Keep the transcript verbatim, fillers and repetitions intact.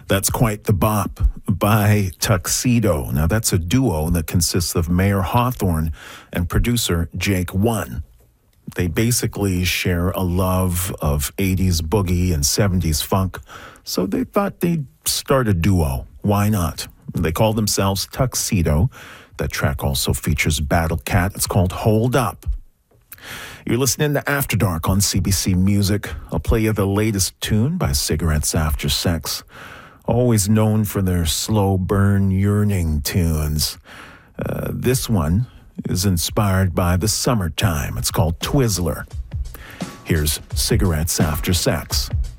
That's Quite the Bop by Tuxedo. Now, that's a duo that consists of Mayor Hawthorne and producer Jake One. They basically share a love of eighties boogie and seventies funk, so they thought they'd start a duo. Why not? They call themselves Tuxedo. That track also features Battle Cat. It's called Hold Up. You're listening to After Dark on C B C Music. I'll play you the latest tune by Cigarettes After Sex. Always known for their slow burn yearning tunes. Uh, this one is inspired by the summertime. It's called Twizzler. Here's Cigarettes After Sex.